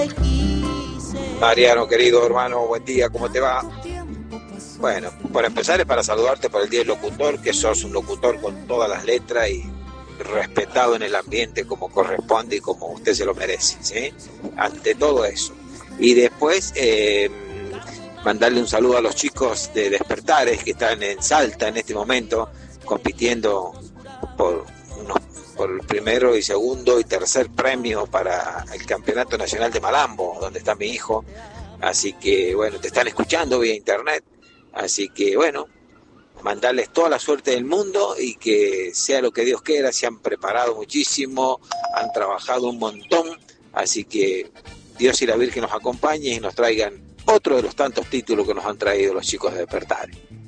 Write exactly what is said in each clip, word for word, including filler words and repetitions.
Mariano, querido hermano, buen día, ¿cómo te va? Bueno, para empezar es para saludarte por el Día del Locutor, que sos un locutor con todas las letras y respetado en el ambiente como corresponde y como usted se lo merece, ¿sí? Ante todo eso. Y después, eh, mandarle un saludo a los chicos de Despertares que están en Salta en este momento, compitiendo por unos, por el primero y segundo y tercer premio para el Campeonato Nacional de Malambo, donde está mi hijo. Así que, bueno, te están escuchando vía internet. Así que, bueno, mandarles toda la suerte del mundo y que sea lo que Dios quiera. Se han preparado muchísimo, han trabajado un montón. Así que Dios y la Virgen nos acompañen y nos traigan otro de los tantos títulos que nos han traído los chicos de Despertar.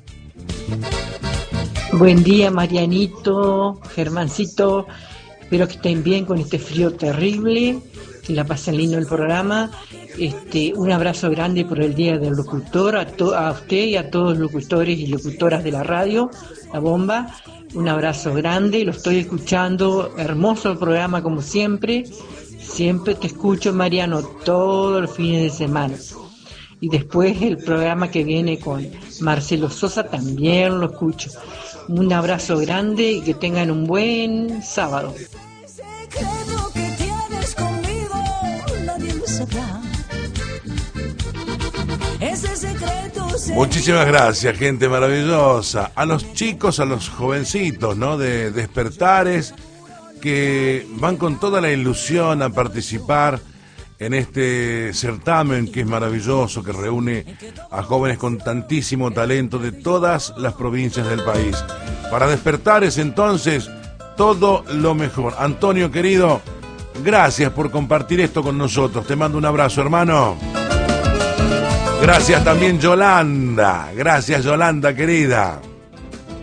Buen día, Marianito, Germancito. Espero que estén bien con este frío terrible, que la pasen lindo el programa. Este, un abrazo grande por el Día del Locutor, a, to- a usted y a todos los locutores y locutoras de la radio, La Bomba. Un abrazo grande, lo estoy escuchando, hermoso el programa como siempre. Siempre te escucho, Mariano, todos los fines de semana. Y después el programa que viene con Marcelo Sosa también lo escucho. Un abrazo grande y que tengan un buen sábado. Muchísimas gracias, gente maravillosa. A los chicos, a los jovencitos, ¿no? De Despertares, que van con toda la ilusión a participar en este certamen que es maravilloso, que reúne a jóvenes con tantísimo talento de todas las provincias del país. Para Despertares, entonces, todo lo mejor. Antonio, querido, gracias por compartir esto con nosotros. Te mando un abrazo, hermano. Gracias también, Yolanda. Gracias, Yolanda, querida.